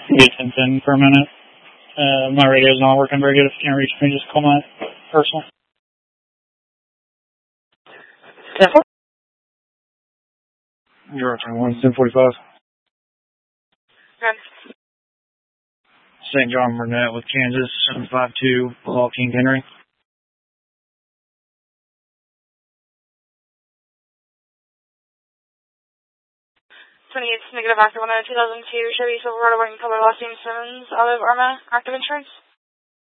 Get 1010 for a minute. My radio's not working very good. If you can't reach me, just call my personal. 10-4. You're on 1045. Good. St. John Burnett with Kansas, 752, Law King Henry. 28 negative active on a 2002 Chevy Silverado white and color Los Angeles Simmons out of Arma, active insurance.